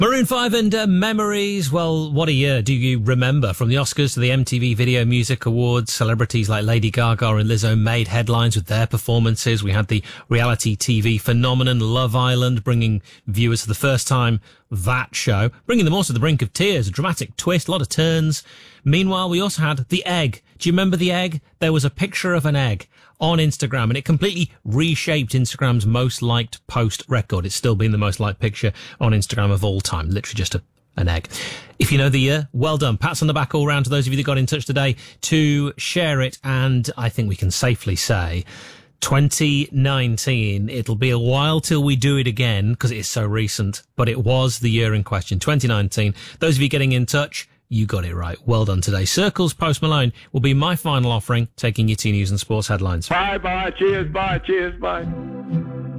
Maroon 5 and Memories. Well, what a year. Do you remember? From the Oscars to the MTV Video Music Awards, celebrities like Lady Gaga and Lizzo made headlines with their performances. We had the reality TV phenomenon Love Island, bringing viewers for the first time that show, bringing them also to the brink of tears, a dramatic twist, a lot of turns. Meanwhile, we also had The Egg. Do you remember The Egg? There was a picture of an egg on Instagram, and it completely reshaped Instagram's most liked post record. It's still been the most liked picture on Instagram of all time. Literally just an egg. If you know the year, well done. Pats on the back all round to those of you that got in touch today to share it. And I think we can safely say 2019, it'll be a while till we do it again because it is so recent, but it was the year in question, 2019. Those of you getting in touch, you got it right. Well done today. Circles Post Malone will be my final offering, taking your T News and Sports headlines. Bye, cheers, bye.